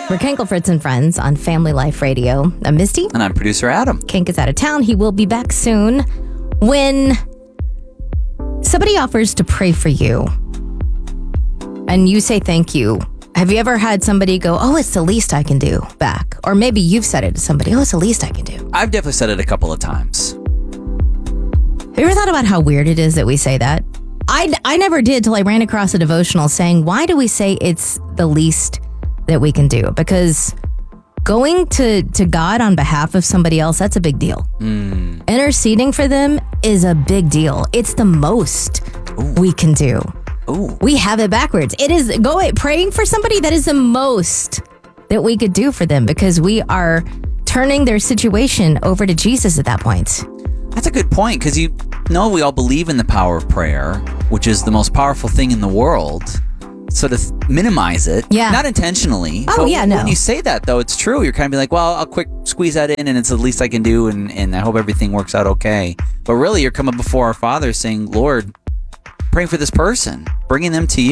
We're Kenkel Fritz and Friends on Family Life Radio. I'm Misty. And I'm producer Adam. Kenk is out of town. He will be back soon. When somebody offers to pray for you and you say thank you, have you ever had somebody go, oh, it's the least I can do back? Or maybe you've said it to somebody, oh, it's the least I can do. I've definitely said it a couple of times. Have you ever thought about how weird it is that we say that? I never did till I ran across a devotional saying, why do we say it's the least that we can do? Because going to God on behalf of somebody else, that's a big deal. Interceding for them is a big deal. It's the most we can do. Ooh. We have it backwards. It is praying for somebody, that is the most that we could do for them because we are turning their situation over to Jesus at that point. That's a good point, because you know we all believe in the power of prayer, which is the most powerful thing in the world. So to minimize it, not intentionally. Oh, but yeah, no. When you say that, though, it's true. You're kind of be like, well, I'll quick squeeze that in, and it's the least I can do, and I hope everything works out okay. But really, you're coming before our Father saying, Lord, praying for this person, bringing them to you.